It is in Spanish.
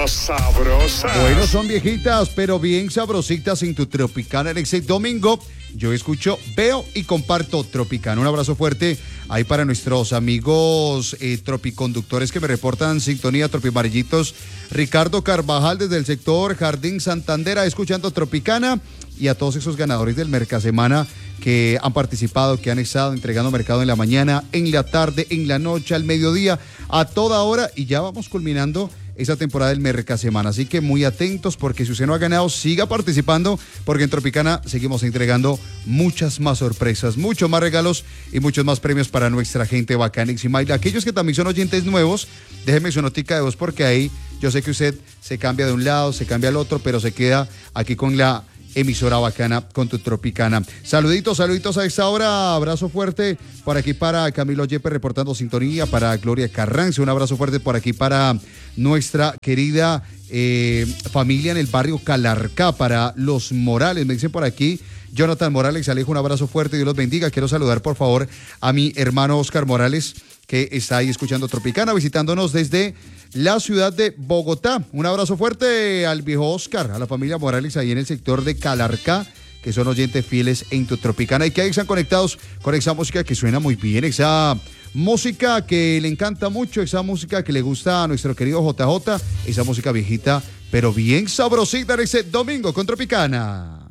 pero sabrosas. Bueno, son viejitas, pero bien sabrositas en tu Tropicana en ese domingo. Yo escucho, veo y comparto Tropicana. Un abrazo fuerte ahí para nuestros amigos tropiconductores que me reportan sintonía, tropimarillitos. Ricardo Carvajal desde el sector Jardín Santandera, escuchando Tropicana. Y a todos esos ganadores del Mercasemana que han participado, que han estado entregando mercado en la mañana, en la tarde, en la noche, al mediodía, a toda hora. Y ya vamos culminando esa temporada del Mercasemana, así que muy atentos porque si usted no ha ganado, siga participando porque en Tropicana seguimos entregando muchas más sorpresas, muchos más regalos y muchos más premios para nuestra gente bacanísima. Y aquellos que también son oyentes nuevos, déjenme su notica de voz porque ahí yo sé que usted se cambia de un lado, se cambia al otro, pero se queda aquí con la emisora bacana, con tu Tropicana. Saluditos a esta hora, abrazo fuerte por aquí para Camilo Yepes reportando sintonía, para Gloria Carranza, un abrazo fuerte por aquí para nuestra querida familia en el barrio Calarcá, para los Morales, me dicen por aquí, Jonathan Morales, Alejo, un abrazo fuerte, Dios los bendiga. Quiero saludar por favor a mi hermano Oscar Morales, que está ahí escuchando Tropicana, visitándonos desde la ciudad de Bogotá. Un abrazo fuerte al viejo Oscar, a la familia Morales ahí en el sector de Calarcá, que son oyentes fieles en tu Tropicana y que ahí están conectados con esa música que suena muy bien, esa música que le encanta mucho, esa música que le gusta a nuestro querido JJ, esa música viejita, pero bien sabrosita en ese domingo con Tropicana.